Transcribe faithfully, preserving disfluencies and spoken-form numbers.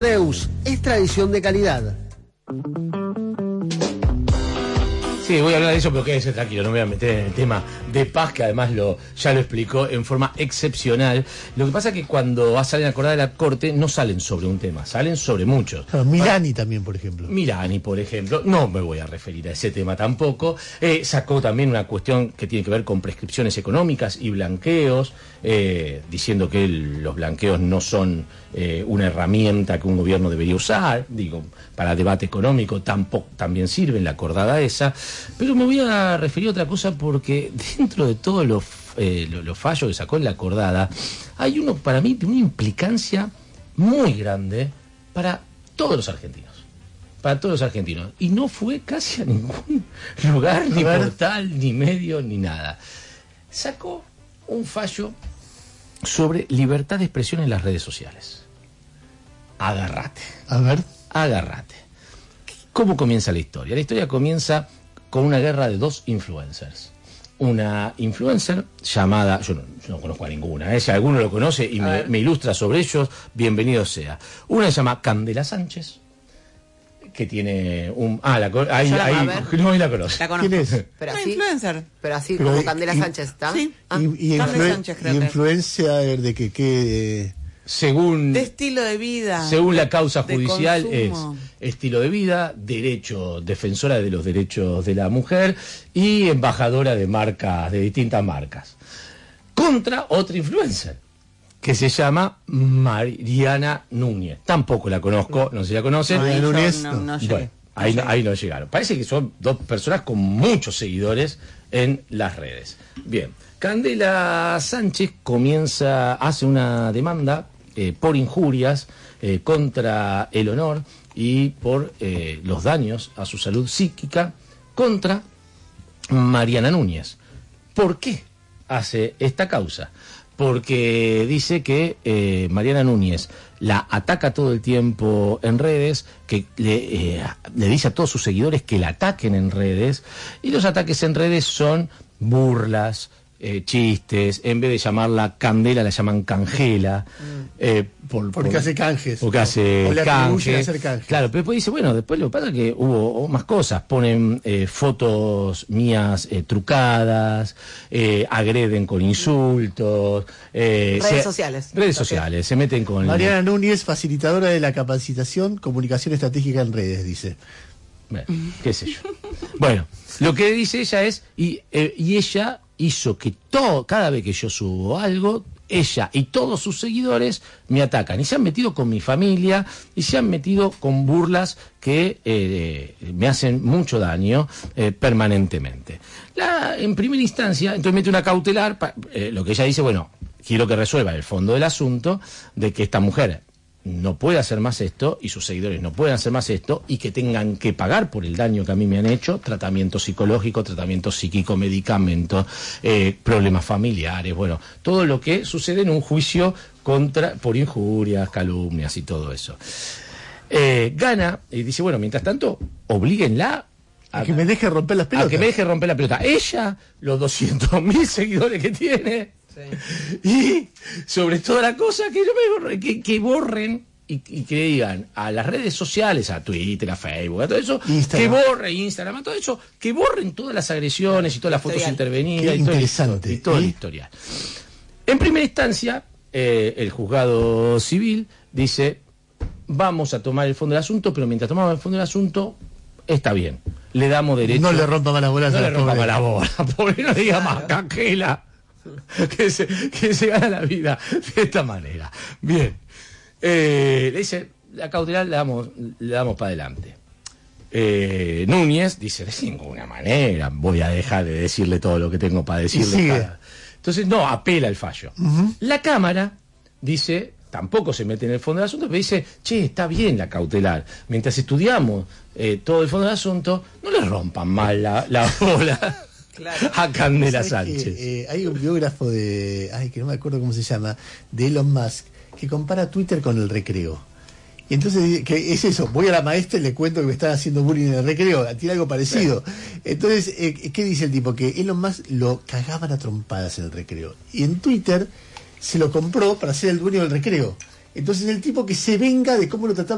Deus es tradición de calidad. Sí, voy a hablar de eso, pero quédese tranquilo, no me voy a meter en el tema de paz, que además lo, ya lo explicó en forma excepcional. Lo que pasa es que cuando salen a acordar de la Corte, no salen sobre un tema, salen sobre muchos. Claro, Milani también, por ejemplo. Milani, por ejemplo, no me voy a referir a ese tema tampoco. Eh, sacó también una cuestión que tiene que ver con prescripciones económicas y blanqueos, eh, diciendo que el, los blanqueos no son eh, una herramienta que un gobierno debería usar, digo, para debate económico tampoco también sirve la acordada esa. Pero me voy a referir a otra cosa porque dentro de todos los eh, lo, lo fallos que sacó en la acordada, hay uno para mí de una implicancia muy grande para todos los argentinos. Para todos los argentinos. Y no fue casi a ningún lugar, ni portal, ni medio, ni nada. Sacó un fallo sobre libertad de expresión en las redes sociales. Agarrate. A ver. Agarrate. ¿Cómo comienza la historia? La historia comienza con una guerra de dos influencers. Una influencer llamada, yo no, yo no conozco a ninguna, ¿eh? Si alguno lo conoce y me, me ilustra sobre ellos, bienvenido sea. Una se llama Candela Sánchez, que tiene un... Ah, la, ahí, la ahí, no, ahí la conoce. La conozco. ¿Quién es? Pero Una así, influencer. pero así Pero como y- Candela y- Sánchez, ¿está? Sí. Ah, Y, y Candela influ- Sánchez, creo y que. influencia de que qué. Según... De estilo de vida. Según la causa de judicial consumo. es estilo de vida, derecho, defensora de los derechos de la mujer y embajadora de marcas, de distintas marcas. Contra otra influencer que se llama Mariana Núñez. Tampoco la conozco, no sé si la conocen. Mariana Yo Núñez, no, no. no llegué. Bueno, ahí no, ahí no llegaron. Parece que son dos personas con muchos seguidores en las redes. Bien, Candela Sánchez comienza, hace una demanda eh, por injurias eh, contra el honor y por eh, los daños a su salud psíquica contra Mariana Núñez. ¿Por qué hace esta causa? Porque dice que eh, Mariana Núñez la ataca todo el tiempo en redes, que le, eh, le dice a todos sus seguidores que la ataquen en redes, y los ataques en redes son burlas, eh, chistes, en vez de llamarla Candela la llaman Cangela, eh, por, Porque por- hace canjes. porque hace O le atribuyen canje. hacer canjes. Claro, pero después dice, bueno, después lo que pasa es que hubo más cosas. Ponen eh, fotos mías eh, trucadas, eh, agreden con insultos. eh, Redes se- sociales. Redes Ok. sociales, se meten con... Mariana Núñez, facilitadora de la capacitación, comunicación estratégica en redes, dice. Bueno, qué sé yo. Bueno, lo que dice ella es, y, eh, y ella hizo que todo, cada vez que yo subo algo, ella y todos sus seguidores me atacan. Y se han metido con mi familia y se han metido con burlas que eh, me hacen mucho daño eh, permanentemente. La, en primera instancia, entonces mete una cautelar, pa- eh, lo que ella dice, bueno, quiero que resuelva el fondo del asunto de que esta mujer no puede hacer más esto y sus seguidores no pueden hacer más esto y que tengan que pagar por el daño que a mí me han hecho, tratamiento psicológico, tratamiento psíquico, medicamentos, eh, problemas familiares, bueno, todo lo que sucede en un juicio contra por injurias, calumnias y todo eso. Eh, gana y dice, bueno, mientras tanto, oblíguenla A que me deje romper las a pelotas. que me deje romper la pelota. Ella, los doscientos mil seguidores que tiene, y sobre toda la cosa, que, no me borren, que, que borren y, y que digan a las redes sociales, a Twitter, a Facebook, a todo eso, Instagram. que borren Instagram, a todo eso, que borren todas las agresiones y todas las fotos Historial. intervenidas Qué y todo, el- interesante, y todo el ¿eh? historial. En primera instancia, eh, el juzgado civil dice, vamos a tomar el fondo del asunto, pero mientras tomamos el fondo del asunto, está bien. Le damos derecho. No le rompa más las bolas No a le la rompa pobre. más la bola, pobre, no le diga más, Cangela, que se, que se gana la vida de esta manera. Bien, eh, le dice, la cautelar le damos, le damos para adelante. Eh, Núñez dice, de ninguna manera voy a dejar de decirle todo lo que tengo para decirle. sigue. Para... Entonces, no, apela el fallo. La Cámara dice, tampoco se mete en el fondo del asunto, pero dice, che, está bien la cautelar. Mientras estudiamos eh, todo el fondo del asunto, no le rompan mal la, la bola Claro. a Candela ¿Sabés que, Sánchez. eh, hay un biógrafo de, ay, que no me acuerdo cómo se llama, de Elon Musk, que compara Twitter con el recreo. Y entonces dice que es eso, voy a la maestra y le cuento que me están haciendo bullying en el recreo, tiene algo parecido. Entonces, eh, ¿qué dice el tipo? Que Elon Musk lo cagaban a trompadas en el recreo. Y en Twitter se lo compró para ser el dueño del recreo. Entonces el tipo que se venga de cómo lo trataba